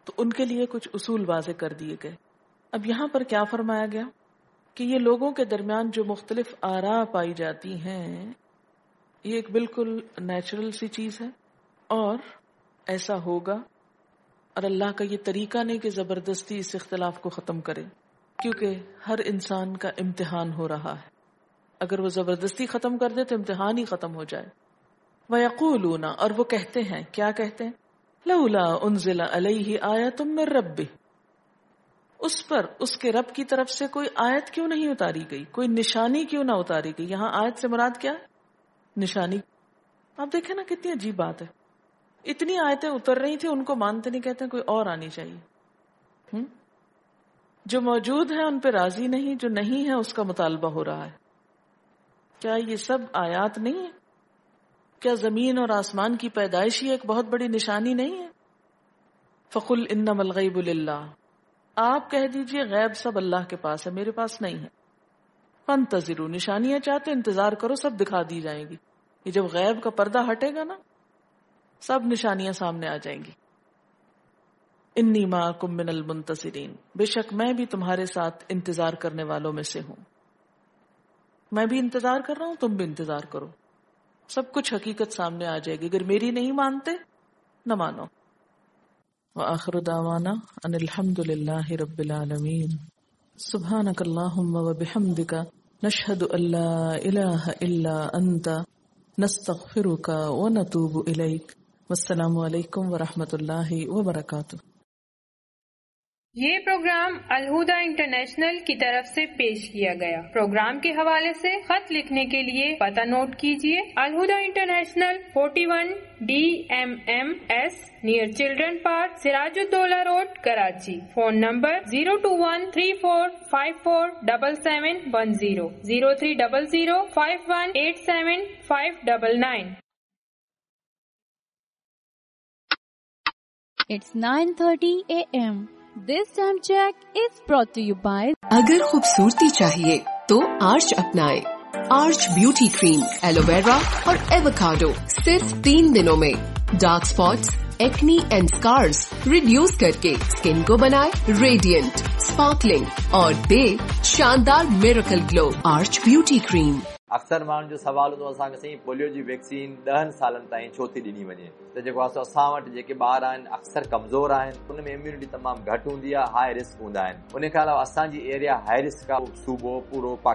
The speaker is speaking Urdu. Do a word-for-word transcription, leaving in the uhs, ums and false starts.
تو ان کے لیے کچھ اصول واضح کر دیے گئے. اب یہاں پر کیا فرمایا گیا کہ یہ لوگوں کے درمیان جو مختلف آراء پائی جاتی ہیں یہ ایک بالکل نیچرل سی چیز ہے اور ایسا ہوگا، اور اللہ کا یہ طریقہ نہیں کہ زبردستی اس اختلاف کو ختم کرے، کیونکہ ہر انسان کا امتحان ہو رہا ہے. اگر وہ زبردستی ختم کر دے تو امتحان ہی ختم ہو جائے. وَيَقُولُونَ، اور وہ کہتے ہیں، کیا کہتے ہیں؟ لَوْلَا أُنزِلَ عَلَيْهِ آیَةٌ مِّن رَبِّهِ، اس پر اس کے رب کی طرف سے کوئی آیت کیوں نہیں اتاری گئی، کوئی نشانی کیوں نہ اتاری گئی. یہاں آیت سے مراد کیا ہے؟ نشانی. آپ دیکھیں نا کتنی عجیب بات ہے، اتنی آیتیں اتر رہی تھی، ان کو مانتے نہیں، کہتے ہیں کوئی اور آنی چاہیے. ہم؟ جو موجود ہے ان پہ راضی نہیں، جو نہیں ہے اس کا مطالبہ ہو رہا ہے. کیا یہ سب آیات نہیں ہے؟ کیا زمین اور آسمان کی پیدائش ہی ایک بہت بڑی نشانی نہیں ہے؟ فَقُلْ إِنَّمَا الْغَيْبُ لِلَّهِ، آپ کہہ دیجئے غیب سب اللہ کے پاس ہے، میرے پاس نہیں ہے. فَانْتَظِرُوا، نشانیاں چاہتے انتظار کرو، سب دکھا دی جائیں گی. یہ جب غیب کا پردہ ہٹے گا نا سب نشانیاں سامنے آ جائیں گی. انی معکم من المنتصرین، بے شک میں بھی تمہارے ساتھ انتظار کرنے والوں میں سے ہوں. میں بھی انتظار کر رہا ہوں، تم بھی انتظار کرو، سب کچھ حقیقت سامنے آ جائے گی. اگر میری نہیں مانتے نہ مانو. وآخر دعوانا ان الحمد للہ رب العالمین. سبحانک اللہم وبحمدک نشہد ان لا الہ الا انت نستغفرک ونتوب الیک. والسلام علیکم ورحمۃ اللہ وبرکاتہ. یہ پروگرام الہدا انٹرنیشنل کی طرف سے پیش کیا گیا. پروگرام کے حوالے سے خط لکھنے کے لیے پتہ نوٹ کیجیے: الہدا international forty one D M M S near children park, Siraj ud-Daula road, Karachi. Phone number zero to one three four five four double seven one zero zero three double zero five one eight seven five double nine. It's nine thirty a m This time check is brought to you by اگر خوبصورتی چاہیے تو آرچ اپنائے. آرچ بیوٹی کریم، ایلو ویرا اور ایووکاڈو صرف تین دنوں میں dark spots, acne and Oscars reduce کر کے اسکن کو بنائے ریڈینٹ، اسپارکلنگ اور دے شاندار میریکل گلو. آرچ بیوٹی کریم. اکثر ماण्हुनि जो सवाल हूंदो असां खे साईं पोलियो जी वैक्सीन ॾहनि सालनि ताईं छो थी ॾिनी वञे. त जेको आहे असां वटि जेके ॿार आहिनि अक्सर कमज़ोर आहिनि, उन में इम्यूनिटी तमामु घटि हूंदी आहे, हाई रिस्क हूंदा आहिनि. उन खां अलावा असांजी एरिया हाई रिस्क आहे. सूबो पूरो